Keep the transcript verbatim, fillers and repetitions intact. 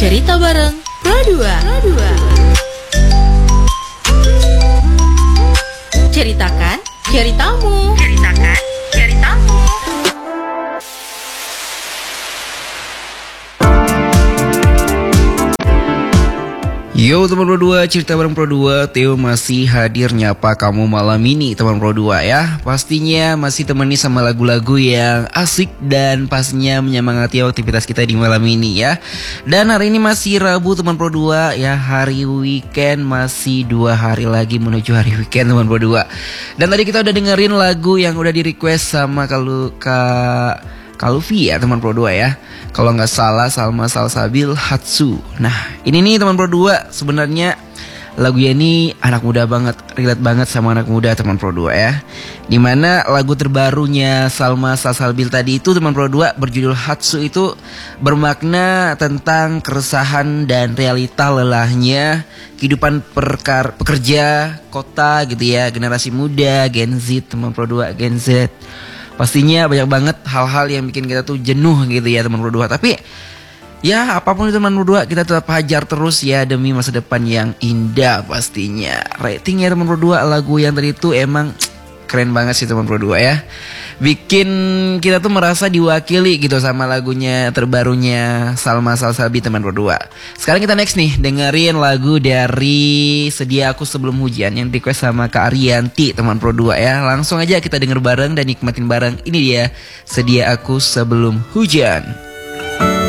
Cerita bareng Pro dua. Ceritakan ceritamu. Ceritakan ceritamu. Yo teman Pro dua, cerita bareng Pro dua. Theo masih hadir nyapa kamu malam ini teman Pro dua ya. Pastinya masih temani sama lagu-lagu yang asik dan pastinya menyemangati aktivitas kita di malam ini ya. Dan hari ini masih Rabu teman Pro dua ya, hari weekend, masih dua hari lagi menuju hari weekend teman Pro dua. Dan tadi kita udah dengerin lagu yang udah di request sama kalau Kak Kaluvi ya teman Pro dua ya. Kalau nggak salah Salma Salsabil Hatsu. Nah ini nih teman Pro dua, sebenarnya lagunya ini anak muda banget, relate banget sama anak muda teman Pro dua ya. Dimana lagu terbarunya Salma Salsabil tadi itu teman Pro dua berjudul Hatsu itu bermakna tentang keresahan dan realita lelahnya kehidupan perkar, pekerja kota gitu ya, generasi muda Gen Z teman Pro dua, Gen Z. Pastinya banyak banget hal-hal yang bikin kita tuh jenuh gitu ya teman Pro dua. Tapi ya apapun itu teman Pro dua, kita tetap hajar terus ya demi masa depan yang indah pastinya. Ratingnya teman Pro dua, lagu yang tadi itu emang keren banget sih teman Pro dua ya. Bikin kita tuh merasa diwakili gitu sama lagunya terbarunya Salma Salsabil teman Pro dua. Sekarang kita next nih dengerin lagu dari Sedia Aku Sebelum Hujan yang request sama Kak Arianti teman Pro dua ya. Langsung aja kita denger bareng dan nikmatin bareng. Ini dia Sedia Aku Sebelum Hujan.